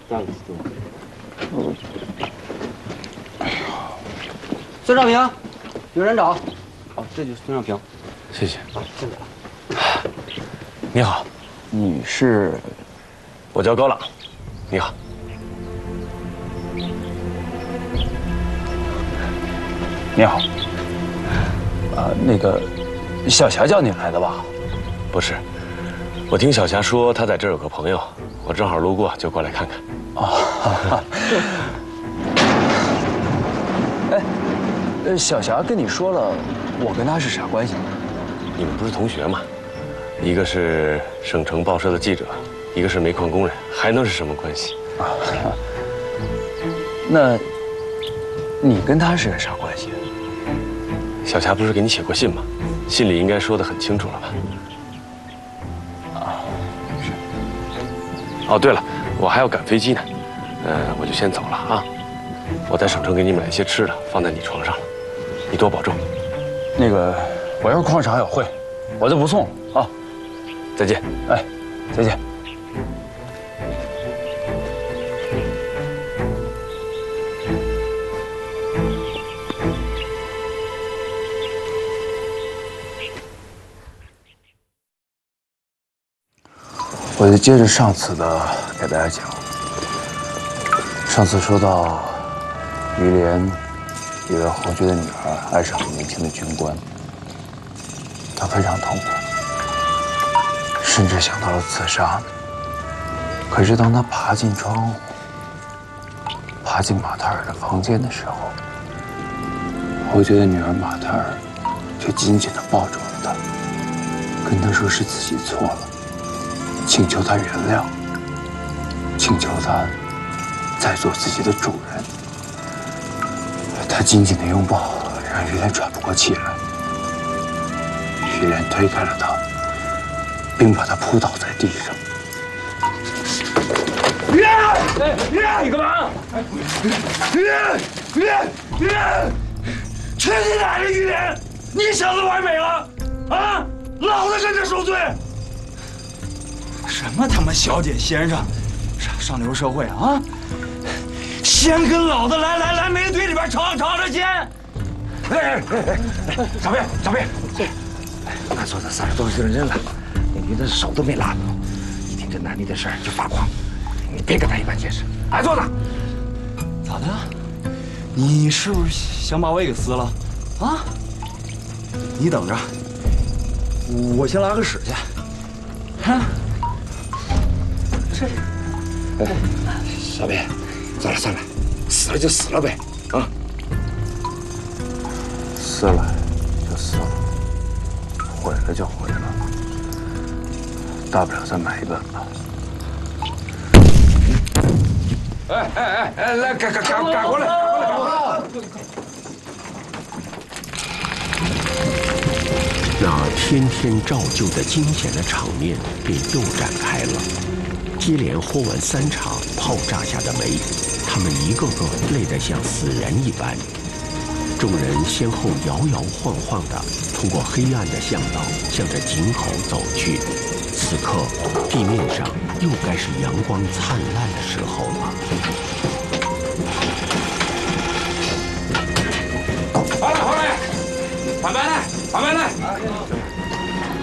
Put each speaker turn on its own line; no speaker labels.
孙少平，有人找。哦，这就是孙少平。
谢谢。
啊，进来。
你好，你是？我叫高朗。你好。
你好。那个，小霞叫你来的吧？
不是，我听小霞说她在这儿有个朋友，我正好路过，就过来看看。
哦。哎，小霞跟你说了，我跟她是啥关系吗？
你们不是同学吗？一个是省城报社的记者，一个是煤矿工人，还能是什么关系？
啊，那，你跟她是啥关系？
小霞不是给你写过信吗？信里应该说得很清楚了吧？
啊，是。
哦，对了，我还要赶飞机呢，我就先走了啊。我在省城给你买一些吃的，放在你床上了，你多保重。
那个，我一会儿矿上还有会，我就不送了啊。
再见。
哎，再见。我就接着上次的给大家讲。上次说到，于连以为侯爵的女儿爱上了年轻的军官，他非常痛苦，甚至想到了自杀。可是当他爬进窗户，爬进马泰尔的房间的时候，侯爵的女儿马泰尔却紧紧地抱住了他，跟他说是自己错了，请求他原谅，请求他再做自己的主人。他紧紧的拥抱让于连喘不过气来，于连推开了他，并把他扑倒在地上。
于连，你干嘛？于连，去你奶奶！于连，你小子玩美了啊！老子跟着受罪。什么他妈小姐先生，上流社会啊！先跟老子来煤堆里边尝尝去！哎，小贝，俺说这30多岁的人了，那女的手都没拉着，一听这男的的事儿就发狂，你别跟他一般见识。俺坐着。咋的？你是不是想把我也给撕了？啊？你等着，我先拉个屎去。啊？这，小贝，算了，死了就死了呗，啊！
死了就死了，毁了就毁了，大不了再买一本吧。
哎，来，赶过来！
那天天照旧的惊险的场面便又展开了。接连轰完3场炮炸下的煤，他们一个个累得像死人一般。众人先后摇摇晃晃地通过黑暗的巷道，向着井口走去。此刻，地面上又该是阳光灿烂的时候了。
好嘞，缓慢来！